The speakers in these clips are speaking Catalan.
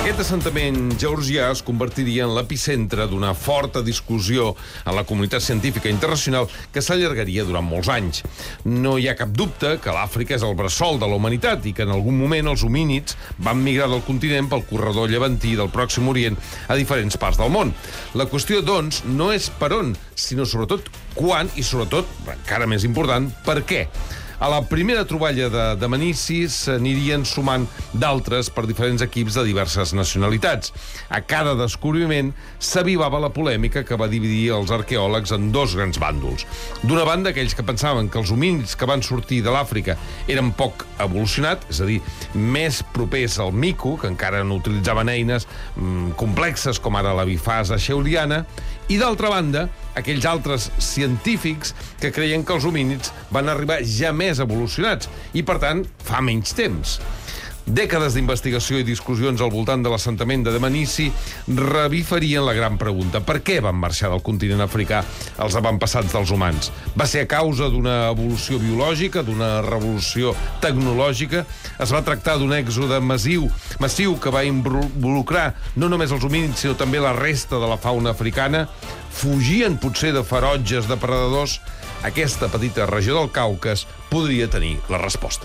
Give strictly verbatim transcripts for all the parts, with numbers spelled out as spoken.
Aquest assentament georgià es convertiria en l'epicentre d'una forta discussió en la comunitat científica internacional que s'allargaria durant molts anys. No hi ha cap dubte que l'Àfrica és el bressol de la humanitat i que en algun moment els homínids van migrar del continent pel corredor llevantí del Pròxim Orient a diferents parts del món. La qüestió, doncs, no és per on, sinó sobretot quan i, sobretot, encara més important, per què. A la primera troballa de, de Menici s'anirien sumant d'altres per diferents equips de diverses nacionalitats. A cada descobriment s'avivava la polèmica que va dividir els arqueòlegs en dos grans bàndols. D'una banda, aquells que pensaven que els homínids que van sortir de l'Àfrica eren poc evolucionats, és a dir, més propers al mico, que encara no utilitzaven eines mmm, complexes com ara la bifasa xeuliana, i d'altra banda, aquells altres científics que creien que els homínids van arribar ja més evolucionats i, per tant, fa menys temps. Dècades d'investigació i discussions al voltant de l'assentament de Dmanisi revifarien la gran pregunta: per què van marxar del continent africà els avantpassats dels humans? Va ser a causa d'una evolució biològica, d'una revolució tecnològica? Es va tractar d'un èxode massiu, massiu que va involucrar no només els homínids, sinó també la resta de la fauna africana? Fugien potser de ferotges depredadors? Aquesta petita regió del Caucas podria tenir la resposta.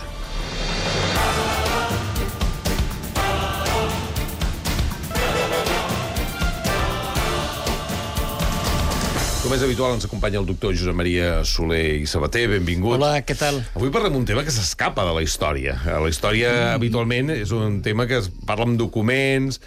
Com és habitual, ens acompanya el doctor Josep Maria Soler i Sabater. Benvingut. Hola, què tal? Avui parlem d'un tema que s'escapa de la història. La història, mm. habitualment, és un tema que es parla amb documents.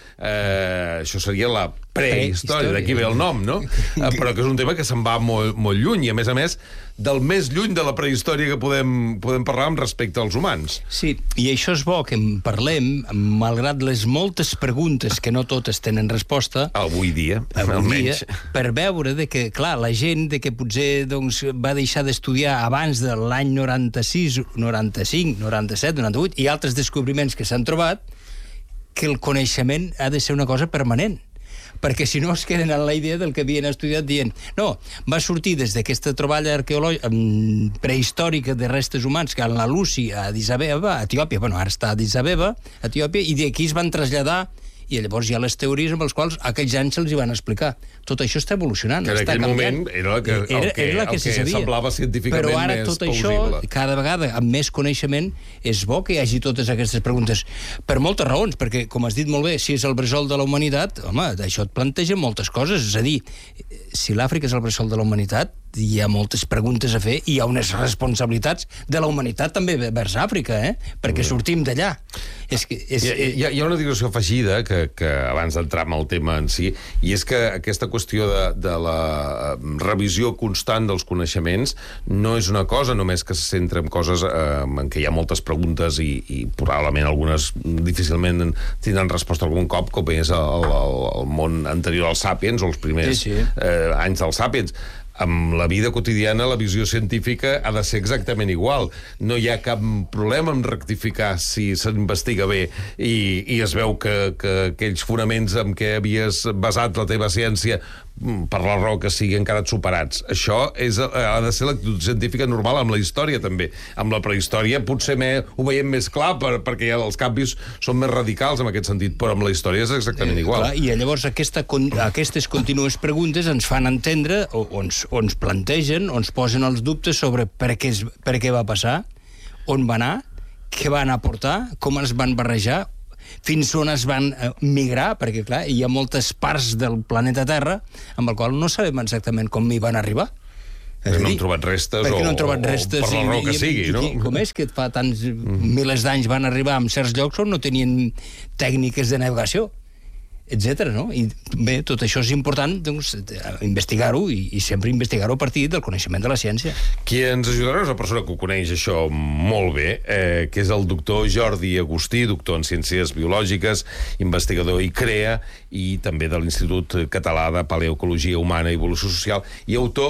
Eh, això seria la prehistòria, d'aquí ve el nom, no? Eh, però que és un tema que se'n va molt, molt lluny, i a més a més, del més lluny de la prehistòria que podem, podem parlar amb respecte als humans. Sí, i això és bo que en parlem, malgrat les moltes preguntes que no totes tenen resposta. Avui dia, avui almenys. Dia, per veure de que, clar, la gent de que potser doncs, va deixar d'estudiar abans de l'any noranta-sis, noranta-cinc, noranta-set, noranta-vuit, i altres descobriments que s'han trobat, que el coneixement ha de ser una cosa permanent. Perquè si no es queden en la idea del que havien estudiat dient no, va sortir des d'aquesta troballa arqueològica prehistòrica de restes humans que en la Lucy a Addis Abeba, a Etiòpia, bueno, ara està a Addis Abeba, a Etiòpia, i d'aquí es van traslladar, i llavors hi ha les teories amb les quals aquells anys se'ls hi van explicar. Tot això està evolucionant. Que en aquell moment era la que, el era, que, era la que, el que semblava científicament més plausible. Però ara tot plausible. Això, cada vegada amb més coneixement, és bo que hi hagi totes aquestes preguntes. Per moltes raons, perquè, com has dit molt bé, si és el bressol de la humanitat, home, d'això et planteja moltes coses. És a dir, si l'Àfrica és el bressol de la humanitat, hi ha moltes preguntes a fer i hi ha unes responsabilitats de la humanitat també vers Àfrica, eh? Perquè sortim d'allà. És que, és, hi, hi, ha, hi ha una digressió afegida que, que abans d'entrar en el tema en si, i és que aquesta qüestió de, de la revisió constant dels coneixements no és una cosa només que se centra en coses eh, en què hi ha moltes preguntes i, i probablement algunes difícilment tindran resposta algun cop, com és el, el, el món anterior als Sàpiens o els primers sí, sí. Eh, anys dels Sàpiens. Amb la vida quotidiana, la visió científica ha de ser exactament igual. No hi ha cap problema en rectificar si s'investiga bé i, i es veu que, que aquells fonaments amb què havies basat la teva ciència, per la raó que sigui, han quedat superats. Això és, ha de ser l'actitud científica normal amb la història, també. Amb la prehistòria potser me, ho veiem més clar per, perquè ja els canvis són més radicals en aquest sentit, però amb la història és exactament eh, igual. Clar, i llavors aquesta, aquestes contínues preguntes ens fan entendre, o, o, ens, o ens plantegen, o ens posen els dubtes sobre per què, es, per què va passar, on va anar, què van aportar, com es van barrejar, fins on es van migrar, perquè, clar, hi ha moltes parts del planeta Terra amb el qual no sabem exactament com hi van arribar. Perquè no han trobat restes, perquè o, no han trobat restes, o per la raó que i, sigui, i, no? I, com és que fa tants mm. milers d'anys van arribar a certs llocs on no tenien tècniques de navegació, etcètera, no? I bé, tot això és important, doncs, investigar-ho i, i sempre investigar-ho a partir del coneixement de la ciència. Qui ens ajudarà és una persona que ho coneix això molt bé, eh, que és el doctor Jordi Agustí, doctor en Ciències Biològiques, investigador i CREA, i també de l'Institut Català de Paleoecologia Humana i Evolució Social, i autor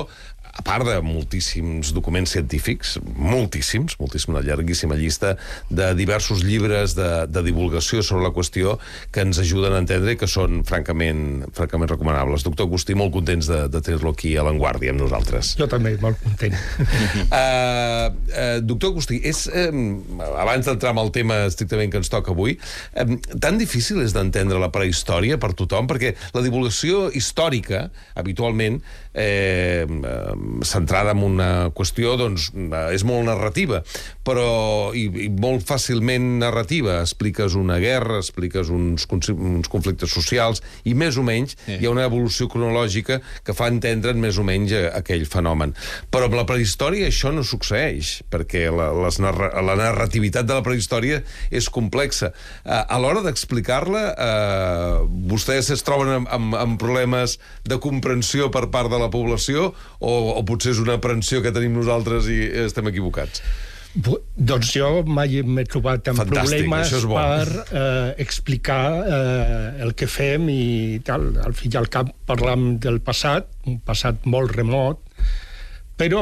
a part de moltíssims documents científics, moltíssims, moltíssim, una llarguíssima llista de diversos llibres de, de divulgació sobre la qüestió que ens ajuden a entendre i que són francament, francament recomanables. Doctor Agustí, molt contents de, de tenir-lo aquí a l'Avantguàrdia amb nosaltres. Jo també, molt content. uh, uh, doctor Agustí, és, um, abans d'entrar en el tema estrictament que ens toca avui, um, tan difícil és d'entendre la prehistòria per tothom, perquè la divulgació històrica, habitualment, eh, centrada en una qüestió, doncs, és molt narrativa, però i, i molt fàcilment narrativa. Expliques una guerra, expliques uns, uns conflictes socials, i més o menys sí. hi ha una evolució cronològica que fa entendre més o menys aquell fenomen. Però amb la prehistòria això no succeeix, perquè la, les narra la narrativitat de la prehistòria és complexa. A, a l'hora d'explicar-la, eh, vostès es troben amb, amb, amb problemes de comprensió per part de la població, o, o potser és una aprensió que tenim nosaltres i estem equivocats? Doncs jo mai m'he trobat amb Fantàstic, problemes per eh, explicar eh, el que fem i tal. Al fi i al cap parlam del passat, un passat molt remot, però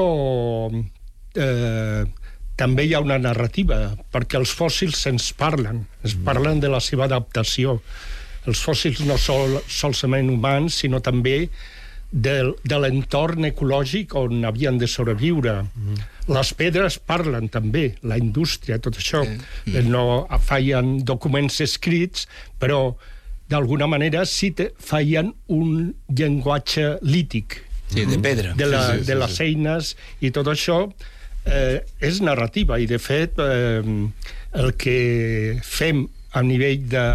eh, també hi ha una narrativa, perquè els fòssils ens parlen, ens parlen de la seva adaptació. Els fòssils no són solament humans, sinó també de, de l'entorn ecològic on havien de sobreviure. Mm. Les pedres parlen també, la indústria, tot això. Mm. No feien documents escrits, però d'alguna manera sí que feien un llenguatge lític. Sí, de pedra. De, la, sí, sí, sí, de les sí. eines i tot això eh, és narrativa, i de fet eh, el que fem a nivell de,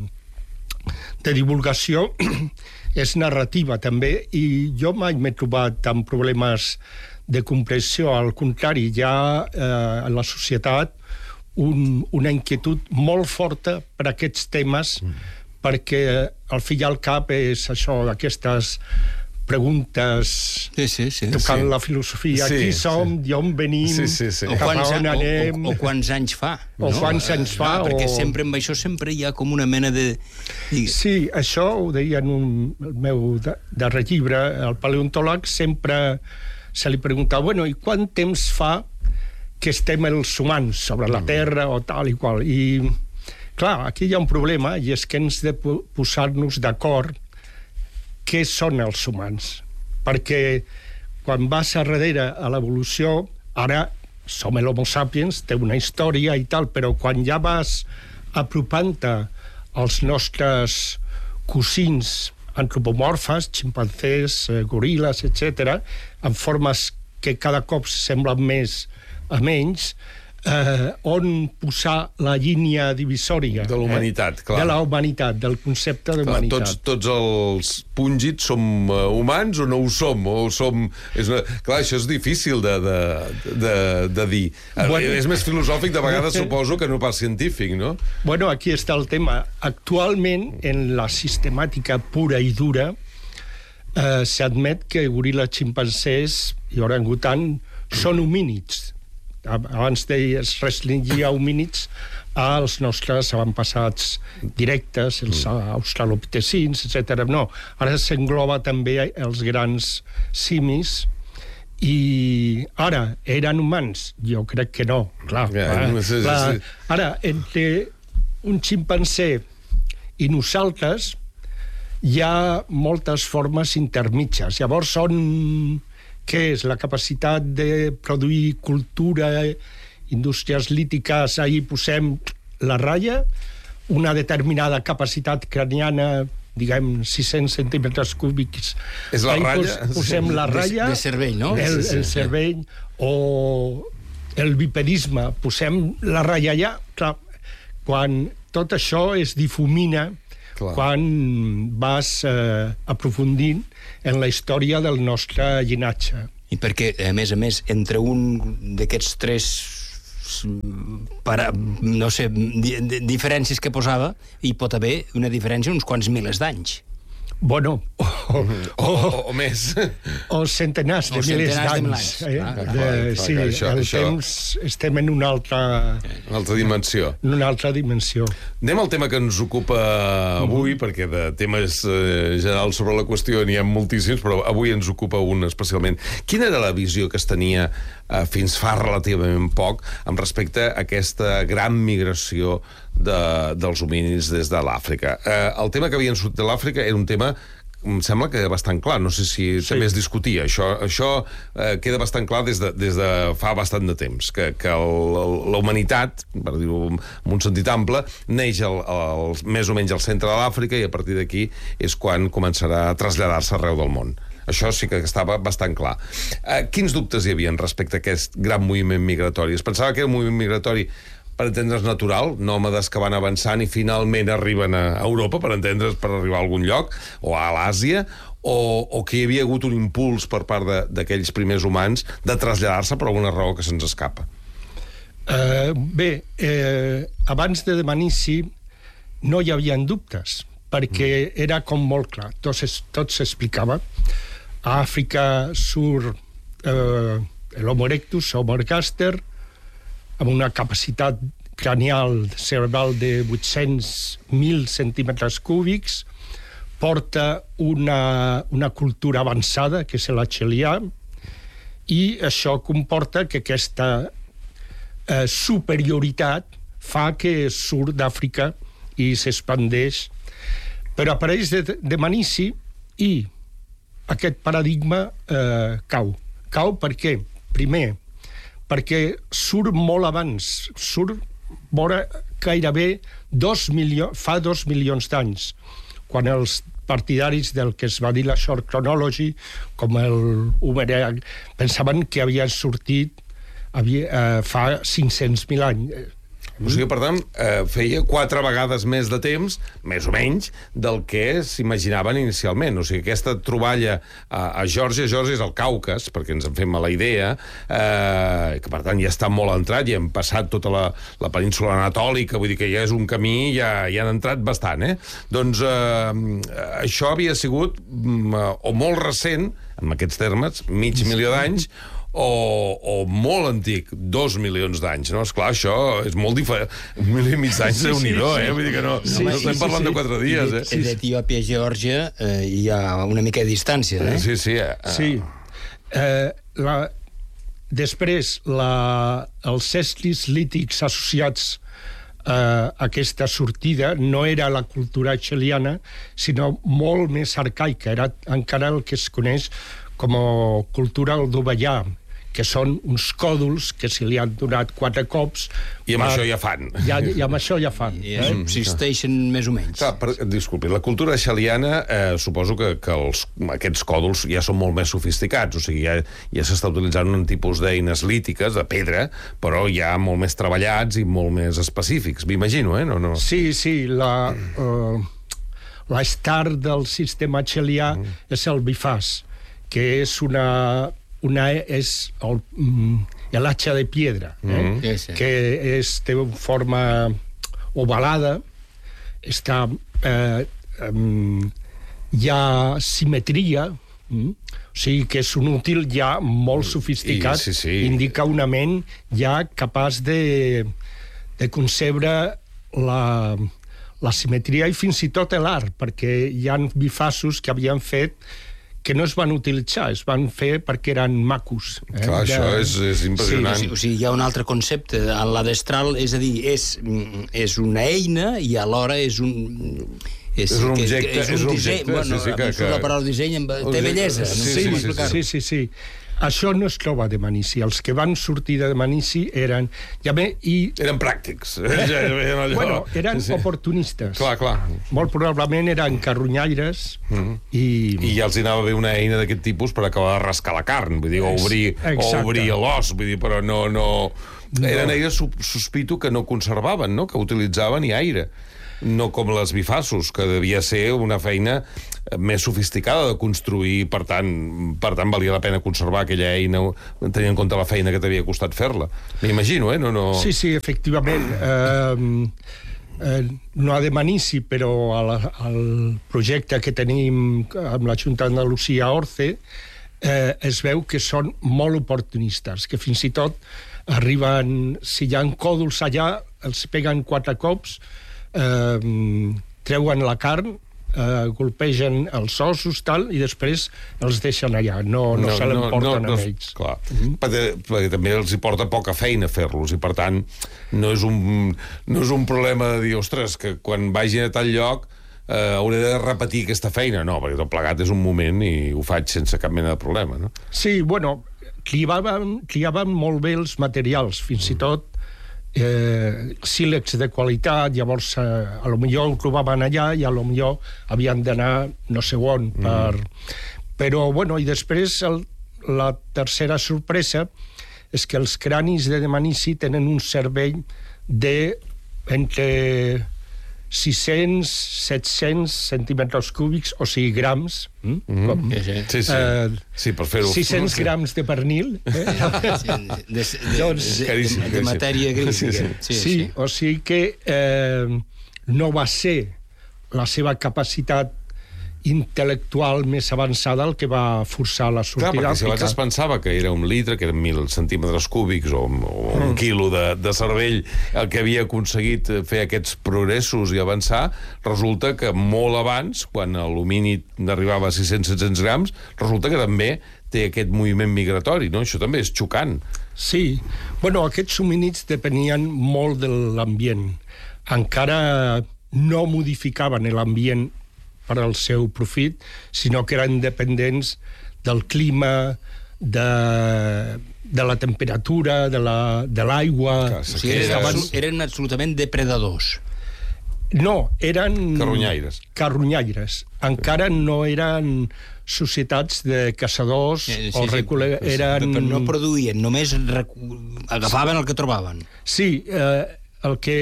de divulgació és narrativa també, i jo mai m'he trobat amb problemes de compressió. Al contrari, hi ha eh, a la societat un, una inquietud molt forta per aquests temes, mm. perquè al fi i al cap és això, d'aquestes preguntes sí, sí, sí, tocant sí. la filosofia. Sí, Qui som, sí. d'on venim, sí, sí, sí. cap a on anem... O, o, o quants anys fa. O no? quants anys fa. Clar, perquè o... sempre amb això sempre hi ha com una mena de... Sí, això ho deia en un, el meu darrer llibre. El paleontòleg sempre se li preguntava, bueno, i quant temps fa que estem els humans sobre la Terra o tal i qual? I, clar, aquí hi ha un problema, i és que ens de posar-nos d'acord què són els humans. Perquè quan vas a darrere a l'evolució, ara som l'Homo sapiens, té una història i tal, però quan ja vas apropant-te als nostres cosins antropomorfes, ximpanzés, goril·les, etcètera, en formes que cada cop semblen més a menys, eh, on posar la línia divisòria de l'humanitat, eh? clar. De la humanitat, del concepte d'humanitat. Tots, tots els púngits som uh, humans o no ho som? O som... És una... Clar, això és difícil de, de, de, de dir. Bueno, és més filosòfic de vegades, suposo, que no pas científic, no? Bueno, aquí està el tema. Actualment, en la sistemàtica pura i dura, eh, s'admet que goril·les, ximpanzés i orangutan són homínids. Abans es restringia homínids als nostres avantpassats directes, els australopitecins, etcètera. No, ara s'engloba també els grans simis. I ara, eren humans? Jo crec que no, clar. Yeah, clar, sí, sí, clar. sí. Ara, entre un ximpanzé i nosaltres hi ha moltes formes intermitges. Llavors són... Què és? La capacitat de produir cultura, indústries lítiques, ahí posem la ratlla, una determinada capacitat craniana, diguem, sis-cents centímetres cúbics. És la ratlla? Pos, posem la ratlla... De, de cervell, no? El, Sí, sí, el cervell, o el bipedisme, posem la ratlla allà. Clar, quan tot això es difumina, clar. Quan vas eh, aprofundint en la història del nostre llinatge. I perquè, a més a més, entre un d'aquests tres para, no sé, di, di, diferències que posava, hi pot haver una diferència uns quants milers d'anys. Bueno, o, o, o, o més. O centenars de o milers d'anys. Eh? Clar, clar, de, clar, sí, clar, això, el això... temps estem en una altra... Una altra dimensió. En una altra dimensió. Anem al tema que ens ocupa avui, mm. perquè de temes eh, generals sobre la qüestió n'hi ha moltíssims, però avui ens ocupa un especialment. Quina era la visió que es tenia eh, fins fa relativament poc amb respecte a aquesta gran migració de, dels homínids des de l'Àfrica? Eh, el tema que havien sortit de l'Àfrica era un tema em sembla que era bastant clar, no sé si sí. també es discutia. Això, això eh, queda bastant clar des de, des de fa bastant de temps, que, que el, la humanitat, per dir-ho en un sentit ample, neix el, el, més o menys al centre de l'Àfrica i a partir d'aquí és quan començarà a traslladar-se arreu del món. Això sí que estava bastant clar. Eh, quins dubtes hi havia respecte a aquest gran moviment migratori? Es pensava que era un moviment migratori, per entendre's, natural, nòmades que van avançant i finalment arriben a Europa, per entendre's, per arribar a algun lloc, o a l'Àsia, o, o que hi havia hagut un impuls per part d'aquells primers humans de traslladar-se per alguna raó que se'ns escapa. Uh, bé, eh, abans de Dmanisi no hi havia dubtes, perquè mm. era com molt clar, tot, tot s'explicava. A Àfrica surt eh, l'Homo erectus, Homo ergaster, amb una capacitat cranial cerebral de vuit-cents mil centímetres cúbics, porta una, una cultura avançada, que és la Chelià, i això comporta que aquesta eh, superioritat fa que surt d'Àfrica i s'expandeix. Però apareix de, de Dmanisi i aquest paradigma eh, cau. Cau per què? Primer, perquè surt molt abans, surt vora gairebé dos milions, fa dos milions d'anys, quan els partidaris del que es va dir la short chronology, com el Humer, pensaven que havien sortit havia, eh, fa cinc-cents mil anys. O sigui, per tant, eh, feia quatre vegades més de temps, més o menys, del que s'imaginaven inicialment. O sigui, aquesta troballa a, a Geòrgia, Geòrgia és el Caucas, perquè ens en fem a la idea, eh, que per tant ja està molt entrat, ja hem passat tota la, la península anatòlica, vull dir que ja és un camí, ja, ja han entrat bastant, eh? Doncs eh, això havia sigut o molt recent, en aquests termes, mig milió d'anys, O, o molt antic, dos milions d'anys, no? Esclar, això és molt diferent. Un milió i mig d'anys, sí, sí, sí. eh? Vull dir que no, sí, no estem sí, parlant sí, de quatre dies, eh? I d'Etiòpia a Geòrgia eh, hi ha una mica de distància, eh? Sí, sí. Eh? Sí. Eh, la... Després, la... els estris lítics associats a aquesta sortida no era la cultura cheliana, sinó molt més arcaica. Era encara el que es coneix com a cultura aldovellà, que són uns còdols que si li han donat quatre cops... I amb va, això ja fan. Ja, I amb això ja fan. I eh? subsisteixen més o menys. Clar, per, disculpi, la cultura xeliana eh, suposo que, que els, aquests còdols ja són molt més sofisticats, o sigui, ja, ja s'està utilitzant un tipus d'eines lítiques, de pedra, però ja molt més treballats i molt més específics, m'imagino, eh? No, no. Sí, sí, la... Uh, l'estar del sistema xelià mm. és el bifàs, que és una... una és el, el hacha de piedra, eh? mm. sí, sí. que és, té una forma ovalada, està, eh, um, hi ha simetria, mm? o sigui que és un útil ja molt sofisticat, I, sí, sí. indica una ment ja capaç de, de concebre la, la simetria i fins i tot l'art, perquè hi ha bifassos que havien fet que no es van utilitzar, es van fer perquè eren macos. Eh? Clar, de... això és, és impressionant. Sí, o sigui, hi ha un altre concepte. La destral, és a dir, és, és una eina i alhora és un... És, és un objecte. Que, és un, és un disseny, objecte, bueno, sí, sí, que, que... la paraula disseny té bellesa. Sí, no sé sí, com sí, sí, sí, sí. Això no es troba de Dmanisi. Els que van sortir de Dmanisi eren... Ja bé, i... Eren pràctics. Bueno, eren sí, sí. oportunistes. Clar, clar. Molt probablement eren carronyaires mm-hmm. i... I ja els anava bé una eina d'aquest tipus per acabar de rascar la carn, vull dir, o obrir, o obrir l'os, vull dir, però no... no... Eren eines, sospito, que no conservaven, no? Que utilitzaven i aire. No com les bifassos, que devia ser una feina més sofisticada de construir, per tant, per tant valia la pena conservar aquella eina tenint en compte la feina que t'havia costat fer-la. M'imagino, eh? No, no... Sí, sí, efectivament. Eh, eh, no a Dmanisi, però a la, al projecte que tenim amb la Junta d'Andalusia Orce, eh, es veu que són molt oportunistes, que fins i tot arriben, si hi ha còdols allà, els peguen quatre cops, eh, treuen la carn, eh, golpegen els ossos, tal, i després els deixen allà, no, no, no se l'emporten no, no, amb ells. Clar, mm-hmm. perquè, perquè també els hi porta poca feina fer-los, i per tant no és un, no és un problema de dir, ostres, que quan vagin a tal lloc eh, hauré de repetir aquesta feina. No, perquè tot plegat és un moment i ho faig sense cap mena de problema, no? Sí, bueno, cliaven, cliaven molt bé els materials, fins mm. i tot eh, sílex de qualitat, llavors eh, a lo millor ho trobaven allà i a lo millor havien d'anar no sé on per... Mm. Però, bueno, i després el, la tercera sorpresa és que els cranis de Dmanisi tenen un cervell de entre sis-cents a set-cents centímetres cúbics, o sigui, grams. Mm? Mm-hmm. Com, sí, sí. Sí, sí. Eh, sí, per fer-ho. sis-cents grams de pernil. Eh? Sí, de, de, doncs, de, de, de matèria gris. Sí, sí. Sí, sí, sí. O sigui que eh, no va ser la seva capacitat intel·lectual més avançada el que va forçar la sortida. Clar, perquè si abans es pensava que era un litre, que eren mil centímetres cúbics o, o un mm. quilo de, de cervell el que havia aconseguit fer aquests progressos i avançar, resulta que molt abans, quan l'homínid arribava a sis-cents a set-cents grams, resulta que també té aquest moviment migratori, no? Això també és xocant. Sí. Bueno, aquests homínids depenien molt de l'ambient. Encara no modificaven l'ambient per al seu profit, sinó que eren dependents del clima, de, de la temperatura, de l'aigua... La, o sigui, eren, eren absolutament depredadors. No, eren... Carronyaires. Carronyaires. Encara no eren societats de caçadors sí, sí, o recol·le... Sí, eren... Però no produïen, només agafaven el que trobaven. Sí, eh, el que...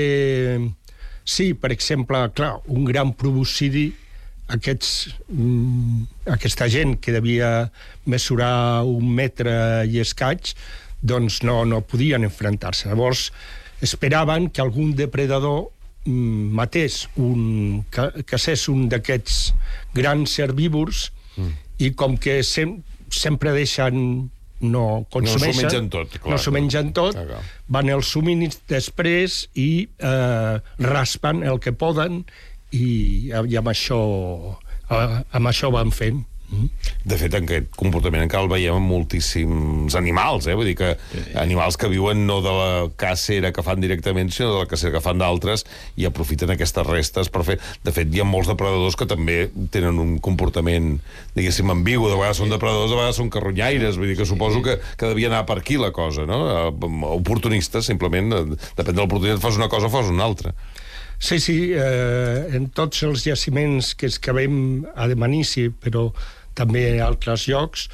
Sí, per exemple, clar, un gran proboscidi, aquests, mm, aquesta gent que devia mesurar un metre i escaig, doncs no, no podien enfrontar-se. Llavors, esperaven que algun depredador mm, matés un, que, caçés un d'aquests grans herbívors mm. i com que sem, sempre deixen no consumeixen, no s'ho mengen tot, clar. No s'ho mengen tot, ah, van els homínids després i eh, raspen el que poden i, i amb això amb això van fent. De fet, aquest comportament encara el veiem en moltíssims animals, eh? Vull dir que animals que viuen no de la cacera que fan directament, sinó de la cacera que fan d'altres i aprofiten aquestes restes per fer... De fet, hi ha molts depredadors que també tenen un comportament, diguéssim, ambigu. De vegades són depredadors, de vegades són carronyaires. Vull dir que suposo que, que devia anar per aquí la cosa, no? Oportunistes, simplement. Depèn de l'oportunitat, fas una cosa o fas una altra. Sí, sí, eh, en tots els jaciments que excavem a Dmanisi, però també a altres llocs,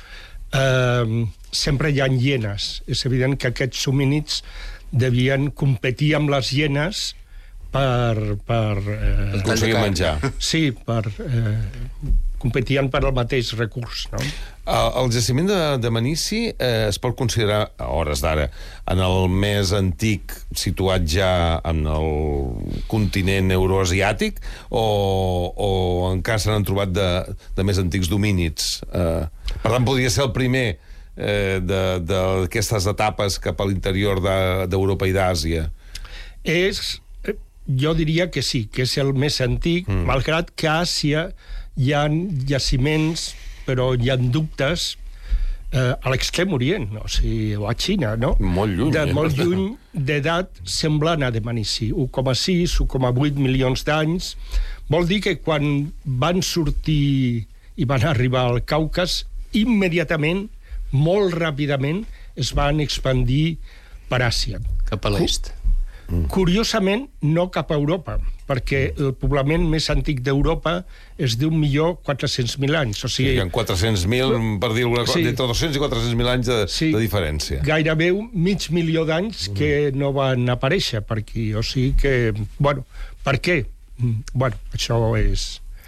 eh, sempre hi ha hienes. És evident que aquests homínids devien competir amb les hienes per... per eh, aconseguir menjar. Sí, per... Eh, competien per al mateix recurs, no? El jaciment de, de Dmanisi eh, es pot considerar, a hores d'ara, en el més antic, situat ja en el continent euroasiàtic, o, o encara se n'han trobat de, de més antics domínids? Eh, per tant, podria ser el primer eh, d'aquestes etapes cap a l'interior d'Europa i d'Àsia? És... Jo diria que sí, que és el més antic, mm. malgrat que a Àsia hi ha jaciments, però hi ha dubtes eh, a l'extrem orient, o sigui, o a Xina, no? Molt lluny. De, molt lluny d'edat semblant a Dmanisi, u coma sis, u coma vuit milions d'anys. Vol dir que quan van sortir i van arribar al Caucas, immediatament, molt ràpidament, es van expandir per Àsia. Cap a l'est. Curiosament, no cap a Europa, perquè el poblament més antic d'Europa és d'un milió quatre-cents mil anys. O sigui, sí, hi ha quatre-cents mil, per dir alguna cosa, sí, entre dos-cents i quatre-cents mil anys de, sí, de diferència. Gairebé mig milió d'anys mm. que no van aparèixer per aquí. O sigui que, bueno, per què? Bueno, això és...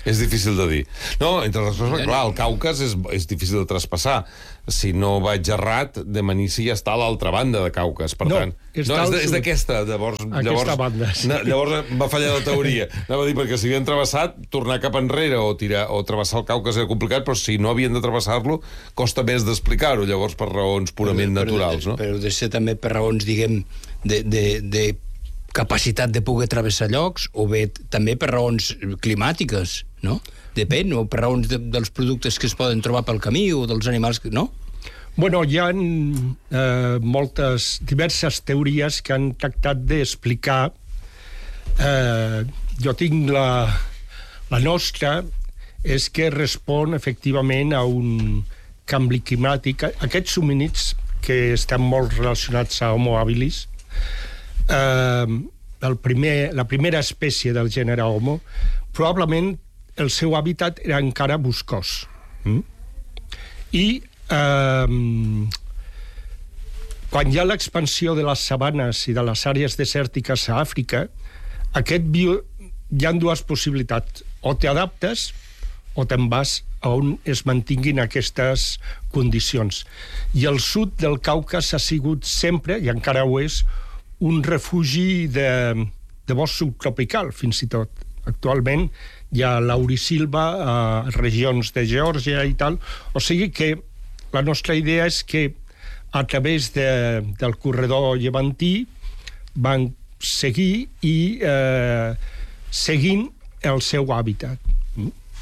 És difícil de dir. No, entre les coses, clar, el Caucas és, és difícil de traspassar. Si no vaig errat, de Manici ja està a l'altra banda de Caucas, per no, tant... És no, és d'aquesta, llavors... Aquesta llavors, banda, sí. na, llavors va fallar la teoria. Anava a dir, perquè si havien travessat, tornar cap enrere o, tirar, o travessar el Caucas era complicat, però si no havien de travessar-lo, costa més d'explicar-ho, llavors per raons purament però, naturals, no? Però de ser també per raons, diguem, de, de, de capacitat de poder travessar llocs, o bé també per raons climàtiques, no? Depèn, o per raons de, dels productes que es poden trobar pel camí, o dels animals, que, no? Bueno, hi ha eh, moltes, diverses teories que han tractat d'explicar. Eh, jo tinc la, la nostra, és que respon efectivament a un canvi climàtic. Aquests homínids, que estan molt relacionats a Homo habilis, eh, el primer, la primera espècie del gènere Homo, probablement el seu hàbitat era encara boscós. Mm? I eh, quan hi ha l'expansió de les sabanes i de les àrees desèrtiques a Àfrica, aquest bio, hi ha dues possibilitats. O t'adaptes o te'n vas a on es mantinguin aquestes condicions. I el sud del Caucas ha sigut sempre, i encara ho és, un refugi de, de bosc subtropical, fins i tot. Actualment hi ha laurisilva a regions de Geòrgia i tal. O sigui que la nostra idea és que a través de, del corredor llevantí van seguir i eh, seguint el seu hàbitat.